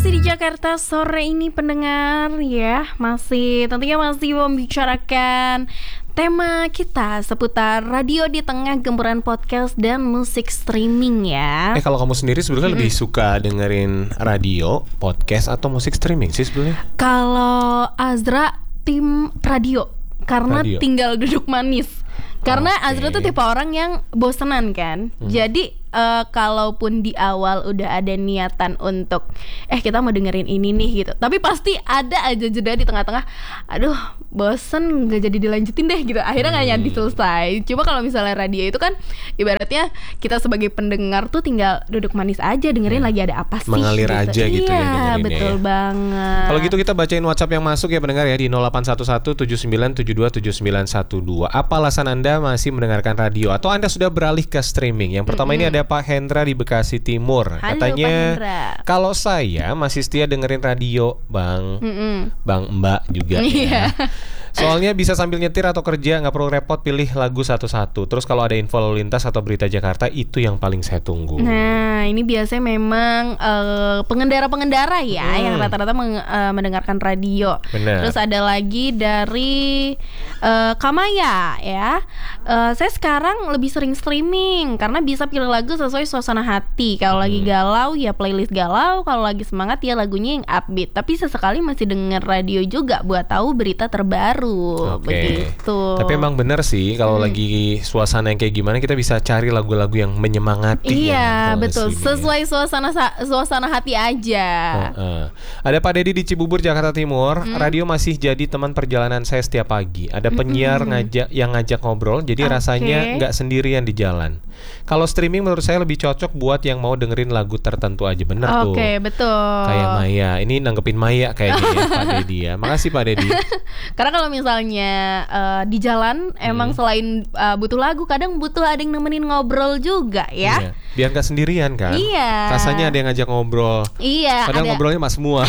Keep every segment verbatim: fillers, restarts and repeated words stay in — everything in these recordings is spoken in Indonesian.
Masih di Jakarta sore ini pendengar ya, masih tentunya masih membicarakan tema kita seputar radio di tengah gempuran podcast dan musik streaming ya. Eh kalau kamu sendiri sebenarnya mm-hmm. lebih suka dengerin radio, podcast atau musik streaming sih sebenarnya? Kalau Azra tim radio karena radio. Tinggal duduk manis. Karena okay. Azra tuh tipe orang yang bosenan kan. Hmm. Jadi uh, kalaupun di awal udah ada niatan untuk eh kita mau dengerin ini nih gitu, tapi pasti ada aja jeda di tengah-tengah. Aduh bosen, gak jadi dilanjutin deh gitu. Akhirnya hmm. gak jadi selesai. Cuma kalau misalnya radio itu kan ibaratnya kita sebagai pendengar tuh tinggal duduk manis aja dengerin hmm. lagi ada apa sih. Mengalir gitu. aja gitu iya, ya. Iya betul ya. banget. Kalau gitu kita bacain WhatsApp yang masuk ya pendengar ya di nol delapan satu satu tujuh sembilan tujuh dua tujuh sembilan satu dua. Apa alasan Anda masih mendengarkan radio atau Anda sudah beralih ke streaming? Yang pertama mm-hmm. ini ada Pak Hendra di Bekasi Timur. Halo, katanya kalau saya masih setia dengerin radio, Bang. Mm-hmm. Bang Mbak juga ya. Soalnya bisa sambil nyetir atau kerja, nggak perlu repot pilih lagu satu-satu. Terus kalau ada info lalu lintas atau berita Jakarta, itu yang paling saya tunggu. Nah ini biasanya memang uh, pengendara-pengendara ya hmm. yang rata-rata meng, uh, mendengarkan radio. Bener. Terus ada lagi dari uh, Kamaya ya. uh, Saya sekarang lebih sering streaming karena bisa pilih lagu sesuai suasana hati. Kalau hmm. lagi galau ya playlist galau, kalau lagi semangat ya lagunya yang upbeat. Tapi sesekali masih denger radio juga buat tahu berita terbaru. Oke. Begitu. Tapi emang bener sih kalau hmm. lagi suasana yang kayak gimana kita bisa cari lagu-lagu yang menyemangati. Iya ya, betul. Sesuai suasana suasana hati aja. Uh, uh. Ada Pak Dedi di Cibubur Jakarta Timur. Hmm. Radio masih jadi teman perjalanan saya setiap pagi. Ada penyiar hmm. ngajak yang ngajak ngobrol. Jadi okay. rasanya nggak sendirian di jalan. Kalau streaming menurut saya lebih cocok buat yang mau dengerin lagu tertentu aja. Bener okay, tuh. Oke betul. Kayak Maya. Ini nanggepin Maya kayaknya ya Pak Dedi ya. Makasih Pak Dedi. Karena kalau misalnya uh, di jalan emang hmm. selain uh, butuh lagu, kadang butuh ada yang nemenin ngobrol juga ya. Iya. Biar gak sendirian kan. Iya. Rasanya ada yang ngajak ngobrol. Iya. Padahal ada... ngobrolnya mas semua.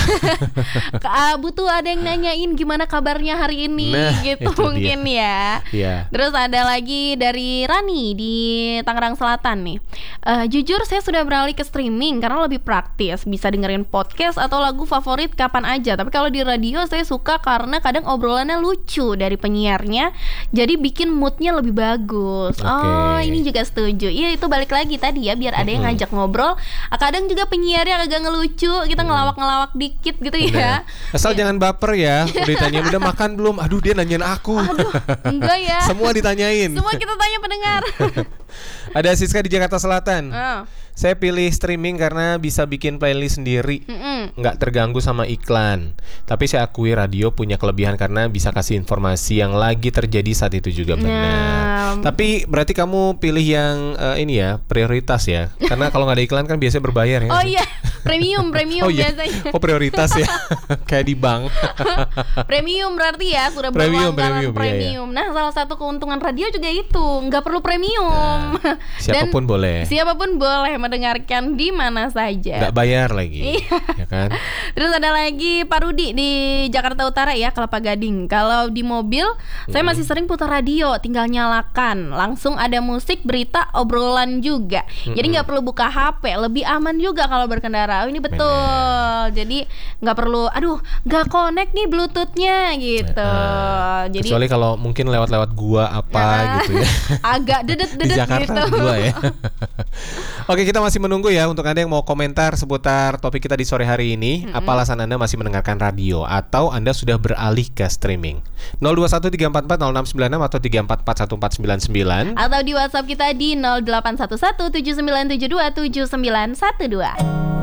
uh, butuh ada yang nanyain gimana kabarnya hari ini nah, gitu mungkin dia. ya. Iya. Terus ada lagi dari Rani di Tangerang Selatan nih. Uh, jujur saya sudah beralih ke streaming karena lebih praktis, bisa dengerin podcast atau lagu favorit kapan aja. Tapi kalau di radio saya suka karena kadang obrolannya lucu dari penyiarnya, jadi bikin moodnya lebih bagus. Okay. Oh ini juga setuju. Iya itu balik lagi tadi ya, biar ada yang ngajak ngobrol. Kadang juga penyiarnya agak ngelucu, kita ngelawak-ngelawak dikit gitu. Bener. Ya. Asal jangan baper ya. Udah ditanya udah makan belum? Aduh dia nanyain aku. Aduh enggak ya. Semua ditanyain. Semua kita tanya pendengar. Ada Siska di Jakarta Selatan. Oh. Saya pilih streaming karena bisa bikin playlist sendiri, Mm-mm. nggak terganggu sama iklan. Tapi saya akui radio punya kelebihan karena bisa kasih informasi yang lagi terjadi saat itu juga benar. Nah. Tapi berarti kamu pilih yang uh, ini ya, prioritas ya. Karena kalau nggak ada iklan kan biasanya berbayar ya. Oh iya, premium, premium oh, iya. biasanya. Oh prioritas ya, kayak di bank. Premium berarti ya, sudah premium, berlangganan premium. premium. Iya, iya. Nah salah satu keuntungan radio juga itu, nggak perlu premium. Nah, siapapun Dan boleh. Siapapun boleh mendengarkan di mana saja. Nggak bayar lagi. Iya. Ya kan? Terus ada lagi Pak Rudi di Jakarta Utara ya, Kelapa Gading. Kalau di mobil, hmm. saya masih sering putar radio, tinggal nyalakan, langsung ada musik, berita, obrolan juga. Hmm. Jadi nggak perlu buka H P, lebih aman juga kalau berkendara. Oh, ini betul. Bener. Jadi nggak perlu, aduh, nggak connect nih Bluetoothnya gitu. Nah, Jadi kecuali kalau mungkin lewat-lewat gua apa nah, gitu ya. Agak dedet-dedet di Jakarta gitu. Gua ya. Oke, kita masih menunggu ya untuk Anda yang mau komentar seputar topik kita di sore hari ini. Mm-hmm. Apa alasan Anda masih mendengarkan radio atau Anda sudah beralih ke streaming? nol dua satu tiga empat empat nol enam sembilan enam atau tiga empat empat satu empat sembilan sembilan atau di WhatsApp kita di nol delapan satu satu tujuh sembilan tujuh dua tujuh sembilan satu dua.